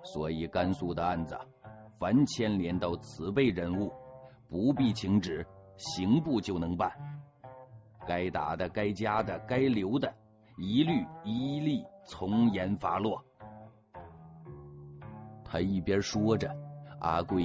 所以甘肃的案子，凡牵连到此辈人物，不必请旨，刑部就能办。该打的、该加的、该留的，一律依例从严发落。他一边说着，阿贵